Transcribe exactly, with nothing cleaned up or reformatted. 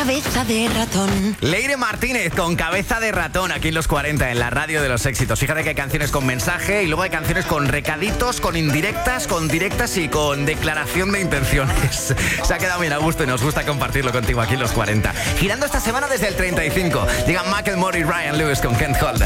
Cabeza de ratón. Leire Martínez con Cabeza de ratón aquí en los cuarenta, en la radio de los éxitos. Fíjate que hay canciones con mensaje y luego hay canciones con recaditos, con indirectas, con directas y con declaración de intenciones. Se ha quedado bien a gusto y nos gusta compartirlo contigo aquí en los cuarenta. Girando esta semana desde el treinta y cinco. Llegan Macklemore y Ryan Lewis con Can't Hold Us.